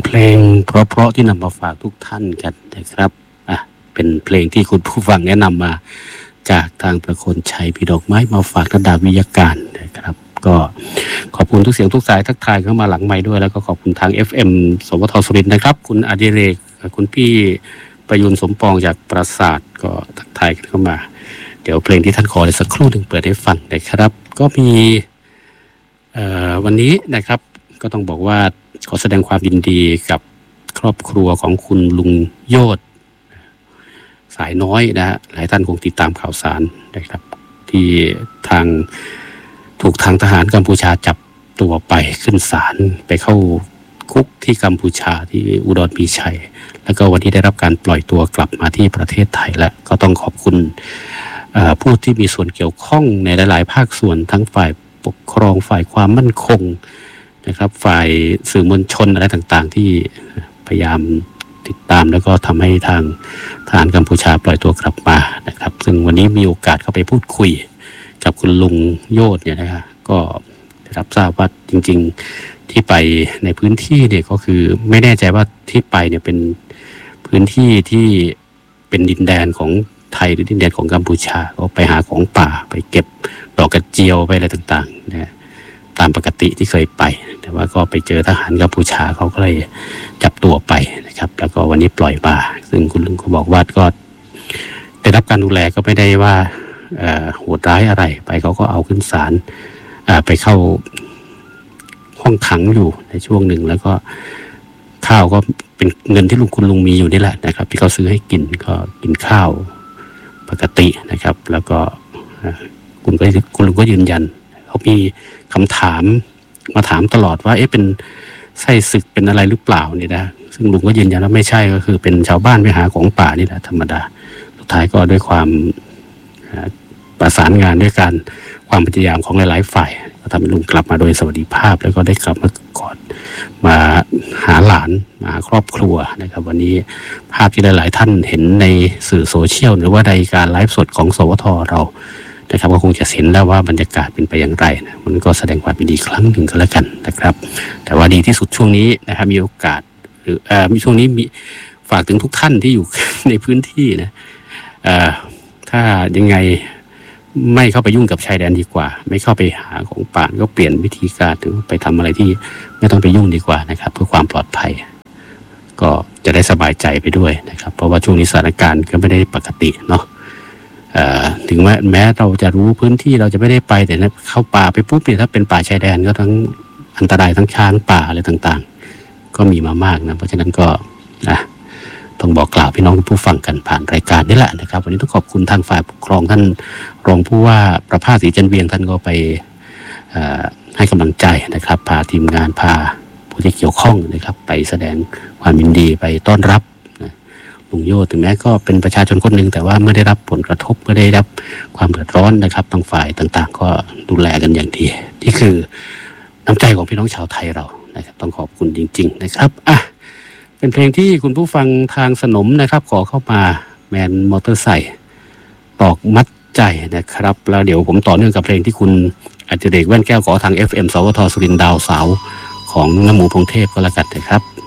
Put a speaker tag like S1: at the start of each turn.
S1: เพลงเพราะๆที่นำมาฝากทุกท่านกันนะครับเป็นเพลงที่คุณผู้ฟังแนะนำมาจากทางประคนชัยพี่ดอกไม้มาฝากระดาวิยาการนะครับก็ขอบคุณทุกเสียงทุกสายทักทายเข้ามาหลังไมค์ด้วยแล้วก็ขอบคุณทาง FM สวทสุรินทร์นะครับคุณอดิเรกคุณพี่ประยุนสมปองจากปราสาทก็ทักทายกันเข้ามาเดี๋ยวเพลงที่ท่านขอในสักครู่หนึ่งเปิดให้ฟังนะครับก็มีวันนี้นะครับก็ต้องบอกว่าขอแสดงความยินดีกับครอบครัวของคุณลุงโยธสายน้อยนะฮะหลายท่านคงติดตามข่าวสารนะครับที่ถูกทางทหารกัมพูชาจับตัวไปขึ้นศาลไปเข้าคุกที่กัมพูชาที่อุดรมีชัยแล้วก็วันนี้ได้รับการปล่อยตัวกลับมาที่ประเทศไทยและก็ต้องขอบคุณผู้ที่มีส่วนเกี่ยวข้องในหลายๆภาคส่วนทั้งฝ่ายปกครองฝ่ายความมั่นคงนะครับฝ่ายสื่อมวลชนอะไรต่างๆที่พยายามติดตามแล้วก็ทำให้ทางทหารกัมพูชาปล่อยตัวกลับมานะครับซึ่งวันนี้มีโอกาสเข้าไปพูดคุยกับคุณลุงโยธเนี่ยนะครับก็ได้รับทราบว่าจริงๆที่ไปในพื้นที่เนี่ยก็คือไม่แน่ใจว่าที่ไปเนี่ยเป็นพื้นที่ที่เป็นดินแดนของไทยหรือดินแดนของกัมพูชาก็ไปหาของป่าไปเก็บดอกกระเจียวไปอะไรต่างๆนะตามปกติที่เคยไปแต่ว่าก็ไปเจอทหารกัมพูชาเขาก็เลยจับตัวไปนะครับแล้วก็วันนี้ปล่อยมาซึ่งคุณลุงก็บอกว่าก็ได้รับการดูแลก็ไม่ได้ว่าโหดร้ายอะไรไปเขาก็เอาขึ้นศาลไปเข้าห้องขังอยู่ในช่วงหนึ่งแล้วก็ข้าวก็เป็นเงินที่คุณลุงมีอยู่นี่แหละนะครับที่เขาซื้อให้กินก็กินข้าวปกตินะครับแล้วก็คุณลุงก็ยืนยันเขามีคำถามมาถามตลอดว่าเป็นไส้ศึกเป็นอะไรหรือเปล่าเนี่ยนะซึ่งลุงก็ยืนยันว่าไม่ใช่ก็คือเป็นชาวบ้านไปหาของป่านี่แหละธรรมดาสุดท้ายก็ด้วยความประสานงานด้วยการความพยายามของหลายๆฝ่ายก็ทำให้ลุงกลับมาโดยสวัสดิภาพแล้วก็ได้กลับมากอดมาหาหลานมาครอบครัวนะครับวันนี้ภาพที่หลายๆท่านเห็นในสื่อโซเชียลหรือว่าในการไลฟ์สดของสวทเรานะครับก็คงจะเห็นแล้วว่าบรรยากาศเป็นไปอย่างไรนะมันก็แสดงความยินดีครั้งหนึ่งก็แล้วกันนะครับแต่ว่าดีที่สุดช่วงนี้นะครับมีโอกาสหรือมีช่วงนี้มีฝากถึงทุกท่านที่อยู่ ในพื้นที่นะถ้ายังไงไม่เข้าไปยุ่งกับชายแดนดีกว่าไม่เข้าไปหาของป่าก็เปลี่ยนวิธีการหรือไปทำอะไรที่ไม่ต้องไปยุ่งดีกว่านะครับเพื่อความปลอดภัยก็จะได้สบายใจไปด้วยนะครับเพราะว่าช่วงนี้สถานการณ์ก็ไม่ได้ปกติเนาะถึงแม้เราจะรู้พื้นที่เราจะไม่ได้ไปแต่เข้าป่าไปปุ๊บเนี่ยถ้าเป็นป่าชายแดนก็ทั้งอันตรายทั้งช้างป่าอะไรต่างๆก็มีมามากนะเพราะฉะนั้นก็ต้องบอกกล่าวพี่น้องผู้ฟังกันผ่านรายการนี่แหละนะครับวันนี้ต้องขอบคุณทางฝ่ายปกครองท่านรองผู้ว่าประภาสศรีจันเวียงท่านก็ไปให้กำลังใจนะครับพาทีมงานพาผู้ที่เกี่ยวข้องนะครับไปแสดงความยินดีไปต้อนรับลุงโยธถึงแม้ก็เป็นประชาชนคนหนึ่งแต่ว่าเมื่อได้รับผลกระทบเมื่อได้รับความเดือดร้อนนะครับทางฝ่ายต่างๆก็ดูแลกันอย่างดีนี่คือน้ำใจของพี่น้องชาวไทยเรานะครับต้องขอบคุณจริงๆนะครับเป็นเพลงที่คุณผู้ฟังทางสนมนะครับขอเข้ามาแมนมอเตอร์ไซค์ตอกมัดใจนะครับแล้วเดี๋ยวผมต่อเนื่องกับเพลงที่คุณอดิเรกแว่นแก้วขอทาง FM สวทสุรินทร์ดาวเสาของน้ำหมูพงเทพก็แล้วกันนะครับ